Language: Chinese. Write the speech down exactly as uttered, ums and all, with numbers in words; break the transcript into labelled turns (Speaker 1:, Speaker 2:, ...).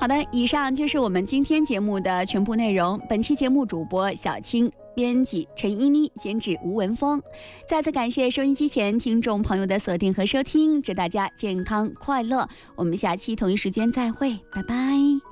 Speaker 1: 好的，以上就是我们今天节目的全部内容。本期节目主播小青，编辑陈依妮，监制吴文峰。再次感谢收音机前听众朋友的锁定和收听，祝大家健康快乐。我们下期同一时间再会，拜拜。